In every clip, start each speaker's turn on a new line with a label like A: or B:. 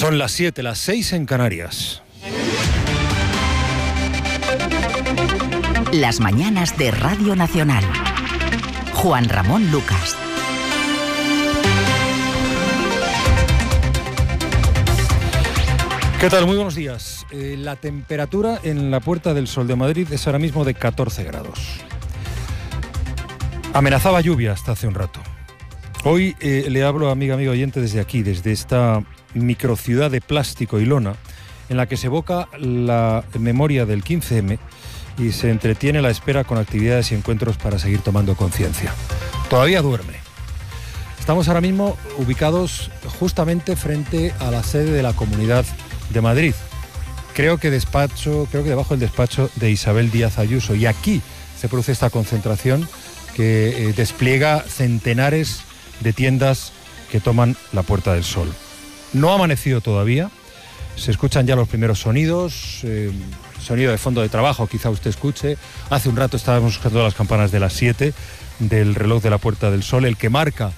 A: Son las 7, las 6 en Canarias.
B: Las mañanas de Radio Nacional. Juan Ramón Lucas.
A: ¿Qué tal? Muy buenos días. La temperatura en la Puerta del Sol de Madrid es ahora mismo de 14 grados. Amenazaba lluvia hasta hace un rato. Hoy le hablo a amigo oyente desde aquí, desde esta microciudad de plástico y lona, en la que se evoca la memoria del 15M y se entretiene la espera con actividades y encuentros para seguir tomando conciencia. Todavía duerme. Estamos ahora mismo ubicados justamente frente a la sede de la Comunidad de Madrid. Creo que debajo del despacho de Isabel Díaz Ayuso. Y aquí se produce esta concentración que despliega centenares de tiendas que toman la Puerta del Sol. No ha amanecido todavía. Se escuchan ya los primeros sonidos. Sonido de fondo de trabajo, quizá usted escuche. Hace un rato estábamos escuchando las campanas de las 7 del reloj de la Puerta del Sol, el que marca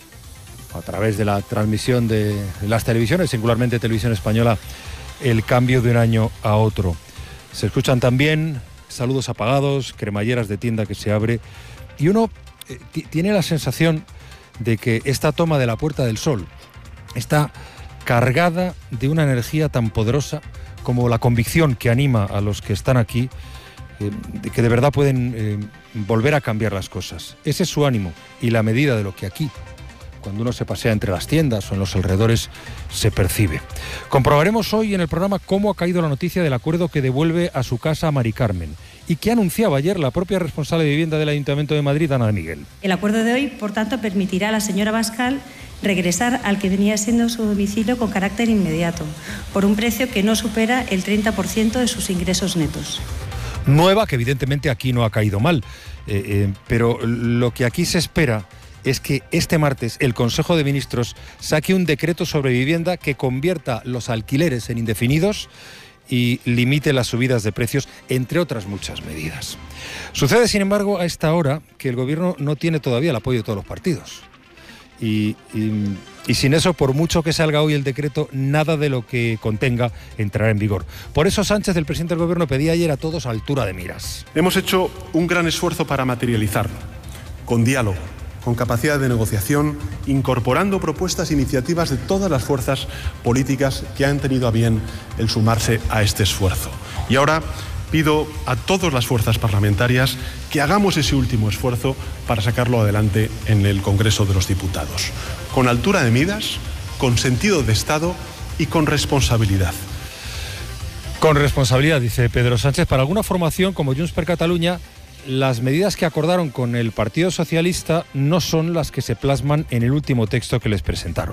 A: a través de la transmisión de las televisiones, singularmente Televisión Española, el cambio de un año a otro. Se escuchan también saludos apagados, cremalleras de tienda que se abre, y uno tiene la sensación de que esta toma de la Puerta del Sol está cargada de una energía tan poderosa como la convicción que anima a los que están aquí, de que de verdad pueden volver a cambiar las cosas. Ese es su ánimo y la medida de lo que aquí, cuando uno se pasea entre las tiendas o en los alrededores, se percibe. Comprobaremos hoy en el programa cómo ha caído la noticia del acuerdo que devuelve a su casa a Mari Carmen y que anunciaba ayer la propia responsable de vivienda del Ayuntamiento de Madrid, Ana de Miguel.
C: El acuerdo de hoy, por tanto, permitirá a la señora Bascal regresar al que venía siendo su domicilio con carácter inmediato, por un precio que no supera el 30% de sus ingresos netos.
A: Nueva, que evidentemente aquí no ha caído mal, pero lo que aquí se espera es que este martes el Consejo de Ministros saque un decreto sobre vivienda que convierta los alquileres en indefinidos y limite las subidas de precios, entre otras muchas medidas. Sucede, sin embargo, a esta hora que el Gobierno no tiene todavía el apoyo de todos los partidos. Y sin eso, por mucho que salga hoy el decreto, nada de lo que contenga entrará en vigor. Por eso Sánchez, el presidente del Gobierno, pedía ayer a todos altura de miras.
D: Hemos hecho un gran esfuerzo para materializarlo, con diálogo, con capacidad de negociación, incorporando propuestas e iniciativas de todas las fuerzas políticas que han tenido a bien el sumarse a este esfuerzo. Y ahora pido a todas las fuerzas parlamentarias que hagamos ese último esfuerzo para sacarlo adelante en el Congreso de los Diputados, con altura de miras, con sentido de Estado y con responsabilidad.
A: Con responsabilidad, dice Pedro Sánchez. Para alguna formación como Junts per Catalunya, las medidas que acordaron con el Partido Socialista no son las que se plasman en el último texto que les presentaron.